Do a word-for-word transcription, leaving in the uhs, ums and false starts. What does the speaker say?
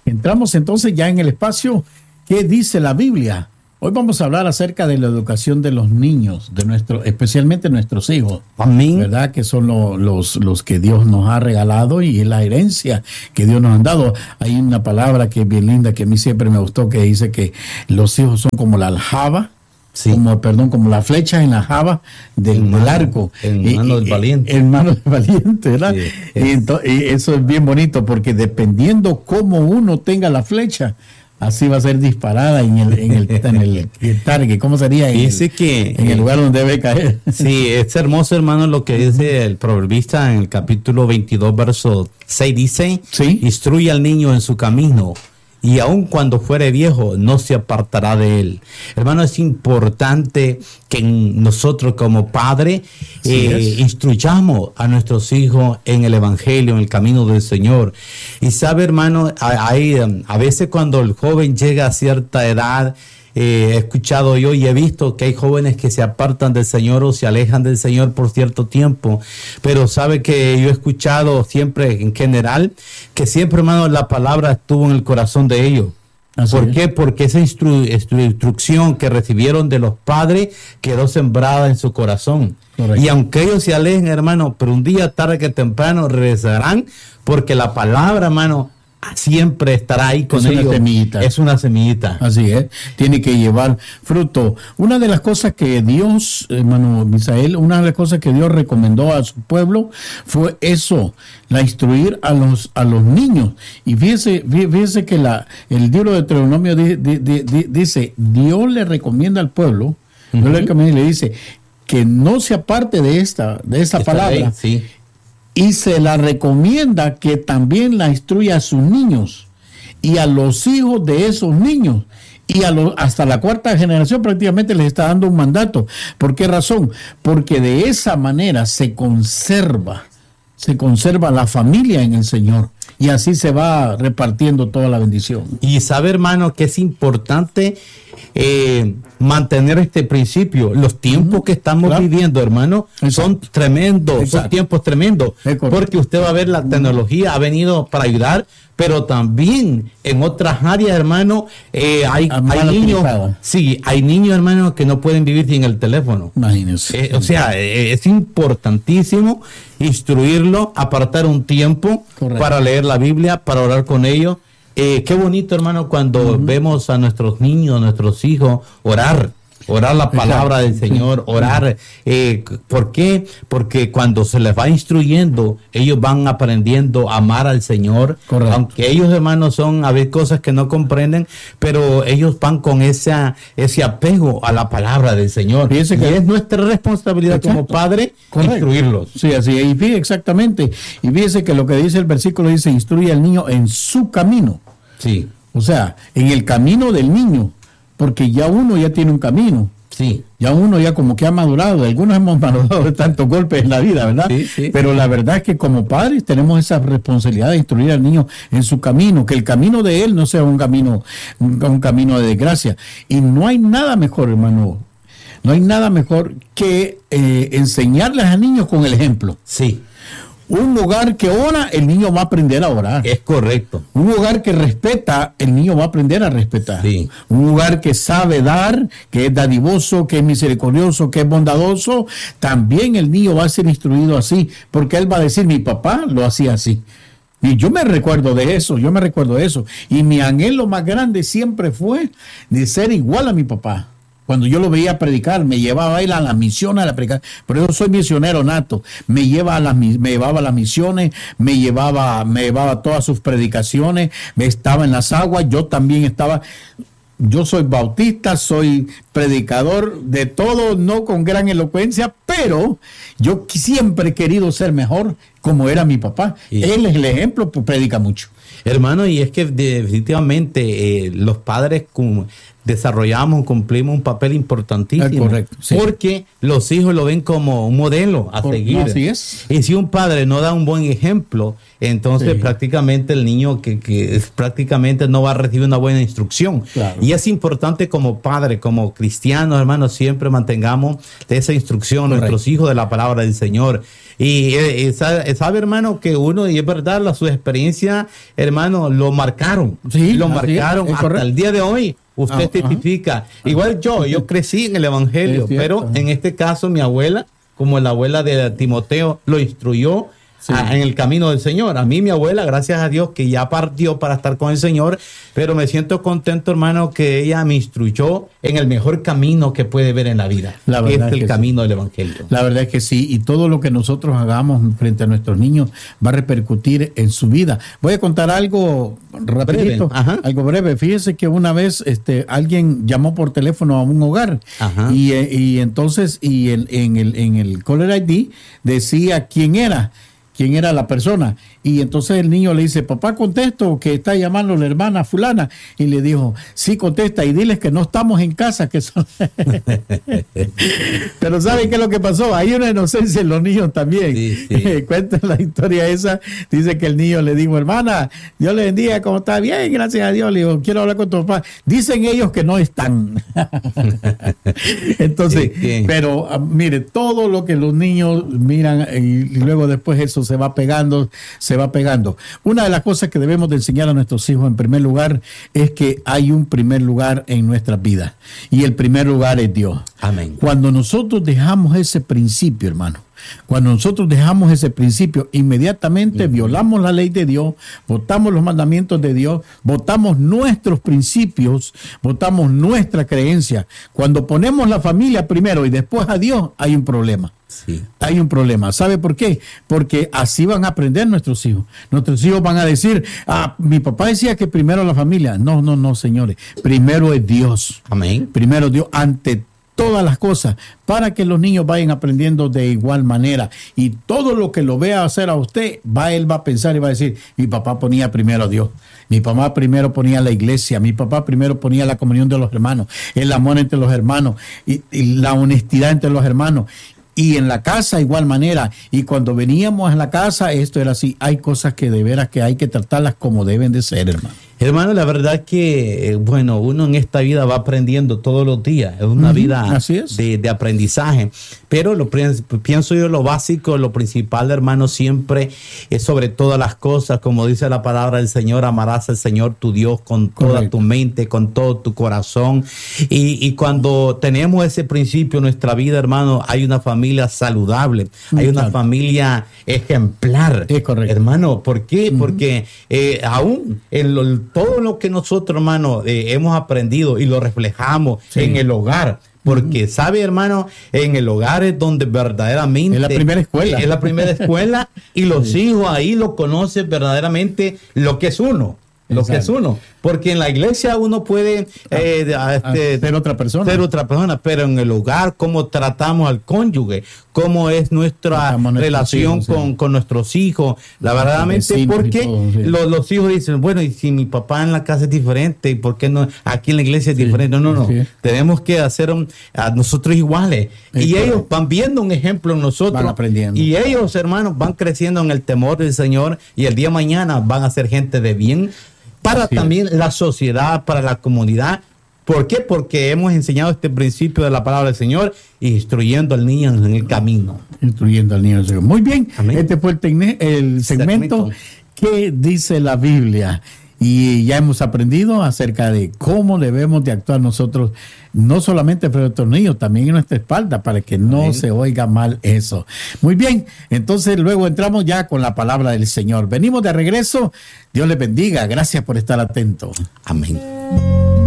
Entramos entonces ya en el espacio ¿Qué dice la Biblia? Hoy vamos a hablar acerca de la educación de los niños, de nuestro, especialmente nuestros hijos. Amén. ¿Verdad? Que son lo, los, los que Dios nos ha regalado y es la herencia que Dios nos ha dado. Hay una palabra que es bien linda, que a mí siempre me gustó, que dice que los hijos son como la aljaba. Sí. Como, perdón, como la flecha en la java del, mano, del arco. En mano del valiente. En mano del valiente, ¿verdad? Sí, es. Y, entonces, y eso es bien bonito, porque dependiendo cómo uno tenga la flecha, así va a ser disparada en el, en el, en el, el target. ¿Cómo sería? En, dice el, que, en el lugar donde debe caer. Sí, es hermoso, hermano, lo que dice el proverbista en el capítulo veintidós, verso seis. Dice, ¿sí? Instruye al niño en su camino, y aun cuando fuere viejo, no se apartará de él. Hermano, es importante que nosotros como padres eh, instruyamos a nuestros hijos en el evangelio, en el camino del Señor. Y sabe, hermano, hay, a veces cuando el joven llega a cierta edad, Eh, he escuchado yo y he visto que hay jóvenes que se apartan del Señor o se alejan del Señor por cierto tiempo, pero sabe que yo he escuchado siempre en general que siempre, hermano, la palabra estuvo en el corazón de ellos. Así ¿Por es. qué? Porque esa instru instru instrucción que recibieron de los padres quedó sembrada en su corazón. Correcto. Y aunque ellos se alejen, hermano, pero un día tarde que temprano regresarán, porque la palabra, hermano, siempre estará ahí con es ellos. Una semillita. Es una semillita. Así es. Tiene que llevar fruto. Una de las cosas que Dios, hermano Misael, una de las cosas que Dios recomendó a su pueblo fue eso, la instruir a los a los niños. Y fíjese, fíjese que la el libro de Deuteronomio di, di, di, di, dice, Dios le recomienda al pueblo, uh-huh. Dios le recomienda y le dice que no se aparte de esta, de esta, esta palabra. Ley, sí. Y se la recomienda que también la instruya a sus niños y a los hijos de esos niños. Y a los, hasta la cuarta generación prácticamente les está dando un mandato. ¿Por qué razón? Porque de esa manera se conserva, se conserva la familia en el Señor. Y así se va repartiendo toda la bendición. Y sabe, hermano, que es importante eh, mantener este principio. Los tiempos que estamos claro. viviendo, hermano, Exacto. son tremendos, Exacto. son tiempos tremendos. Porque usted va a ver, la tecnología ha venido para ayudar, pero también en otras áreas, hermano, eh, hay, hay niños, sí, hay niños, hermano, que no pueden vivir sin el teléfono. Imagínense. Eh, o sea, eh, es importantísimo instruirlo, apartar un tiempo Correcto. Para leer la Biblia, para orar con ellos. Eh, qué bonito, hermano, cuando uh-huh. vemos a nuestros niños, a nuestros hijos orar. Orar la palabra Exacto. del Señor, orar. Eh, ¿Por qué? Porque cuando se les va instruyendo, ellos van aprendiendo a amar al Señor. Correcto. Aunque ellos, hermanos, son a veces cosas que no comprenden, pero ellos van con esa, ese apego a la palabra del Señor. Fíjese que y es nuestra responsabilidad Exacto. como padre Correcto. Instruirlos. Sí, así es. Y fíjese exactamente. Y fíjese que lo que dice el versículo dice, instruye al niño en su camino. Sí. O sea, en el camino del niño. Porque ya uno ya tiene un camino. Sí. Ya uno ya como que ha madurado. Algunos hemos madurado de tantos golpes en la vida, ¿verdad? Sí, sí. Pero la verdad es que como padres tenemos esa responsabilidad de instruir al niño en su camino. Que el camino de él no sea un camino, un, un camino de desgracia. Y no hay nada mejor, hermano. No hay nada mejor que eh, enseñarles a niños con el ejemplo. Sí. Un hogar que ora, el niño va a aprender a orar. Es correcto. Un hogar que respeta, el niño va a aprender a respetar. Sí. Un hogar que sabe dar, que es dadivoso, que es misericordioso, que es bondadoso, también el niño va a ser instruido así, porque él va a decir, mi papá lo hacía así. Y yo me recuerdo de eso, yo me recuerdo de eso. Y mi anhelo más grande siempre fue de ser igual a mi papá. Cuando yo lo veía predicar, me llevaba a él a las misiones, a la predicar. Pero yo soy misionero nato. Me lleva a las, me llevaba a las misiones, me llevaba, me llevaba a todas sus predicaciones, me estaba en las aguas, yo también estaba. Yo soy bautista, soy predicador de todo, no con gran elocuencia, pero yo siempre he querido ser mejor como era mi papá. Sí. Él es el ejemplo, pues predica mucho. Hermano, y es que definitivamente eh, los padres como desarrollamos, cumplimos un papel importantísimo. Es correcto, sí. Porque los hijos lo ven como un modelo a Por, seguir. Así es. Y si un padre no da un buen ejemplo, entonces sí. prácticamente el niño que, que es, prácticamente no va a recibir una buena instrucción. Claro. Y es importante como padre, como cristianos, hermanos, siempre mantengamos esa instrucción a nuestros hijos de la palabra del Señor. Y, y sabe, sabe, hermano, que uno, y es verdad, la, su experiencia, hermano, lo marcaron. Sí, lo marcaron es, es hasta correcto. el día de hoy. Usted ah, testifica. Ajá. Igual yo, yo crecí en el Evangelio, pero en este caso mi abuela, como la abuela de Timoteo, lo instruyó. Sí. A, en el camino del Señor. A mí mi abuela, gracias a Dios, que ya partió para estar con el Señor, pero me siento contento, hermano, que ella me instruyó en el mejor camino que puede ver en la vida, la que es el que camino sí. del Evangelio. La verdad es que sí, y todo lo que nosotros hagamos frente a nuestros niños va a repercutir en su vida. Voy a contar algo rapidito, breve. algo breve. Fíjese que una vez este, alguien llamó por teléfono a un hogar y, y entonces y en, en el, en el Caller I D decía quién era. quién era la persona. Y entonces el niño le dice, papá, contesto que está llamando la hermana fulana. Y le dijo, sí, contesta y diles que no estamos en casa. Que son... Pero ¿saben qué es lo que pasó? Hay una inocencia en los niños también. Sí, sí. Cuentan la historia esa. Dice que el niño le dijo, hermana, Dios le bendiga, ¿cómo está? Bien, gracias a Dios. Le digo, quiero hablar con tu papá. Dicen ellos que no están. Entonces, sí, sí. pero uh, mire, todo lo que los niños miran y, y luego después eso se va pegando, se va pegando. Una de las cosas que debemos de enseñar a nuestros hijos en primer lugar es que hay un primer lugar en nuestras vidas y el primer lugar es Dios. Amén. Cuando nosotros dejamos ese principio, hermano, cuando nosotros dejamos ese principio, inmediatamente uh-huh. violamos la ley de Dios, votamos los mandamientos de Dios, votamos nuestros principios, votamos nuestra creencia. Cuando ponemos la familia primero y después a Dios, hay un problema. Sí. Hay un problema. ¿Sabe por qué? Porque así van a aprender nuestros hijos. Nuestros hijos van a decir, ah, mi papá decía que primero la familia. No, no, no, señores. Primero es Dios. Amén. Primero Dios ante todas las cosas, para que los niños vayan aprendiendo de igual manera. Y todo lo que lo vea hacer a usted, va él va a pensar y va a decir, mi papá ponía primero a Dios. Mi papá primero ponía la iglesia. Mi papá primero ponía la comunión de los hermanos. El amor entre los hermanos. Y, y la honestidad entre los hermanos. Y en la casa igual manera. Y cuando veníamos a la casa, esto era así. Hay cosas que de veras que hay que tratarlas como deben de ser, hermano. Hermano, la verdad que, bueno, uno en esta vida va aprendiendo todos los días. Es una uh-huh, vida así es. De, de aprendizaje. Pero lo pienso yo, lo básico, lo principal, hermano, siempre es sobre todas las cosas. Como dice la palabra del Señor, amarás al Señor tu Dios con Correcto. Toda tu mente, con todo tu corazón. Y, y cuando tenemos ese principio en nuestra vida, hermano, hay una familia saludable. Hay una claro. familia ejemplar. Es correcto. Hermano, ¿por qué? Uh-huh. Porque eh, aún en lo todo lo que nosotros, hermano, eh, hemos aprendido y lo reflejamos sí. en el hogar. Porque, uh-huh. ¿sabe, hermano? En el hogar es donde verdaderamente... Es la primera escuela. Es la primera escuela y los sí. hijos ahí lo conocen verdaderamente lo que es uno. Lo Exacto. que es uno. Porque en la iglesia uno puede eh, ah, este, ser otra persona. Ser otra persona, pero en el hogar, cómo tratamos al cónyuge, cómo es nuestra relación hijos, con, sí. con nuestros hijos. La verdaderamente, porque todo, sí. los, los hijos dicen, bueno, y si mi papá en la casa es diferente, ¿por qué no aquí en la iglesia es sí. diferente? No, no, sí. tenemos que hacer un, a nosotros iguales. Es y correcto. Ellos van viendo un ejemplo en nosotros. Van aprendiendo. Y ellos, hermanos, van creciendo en el temor del Señor y el día de mañana van a ser gente de bien. Para Así también es. La sociedad, para la comunidad. ¿Por qué? Porque hemos enseñado este principio de la palabra del Señor, instruyendo al niño en el camino. Instruyendo al niño en el camino. Muy bien, Amén. Este fue el, tecne- el segmento que dice la Biblia. Y ya hemos aprendido acerca de cómo debemos de actuar nosotros, no solamente frente a nuestros niños, también en nuestra espalda, para que no Amén. Se oiga mal eso. Muy bien, entonces luego entramos ya con la palabra del Señor. Venimos de regreso. Dios les bendiga. Gracias por estar atentos. Amén.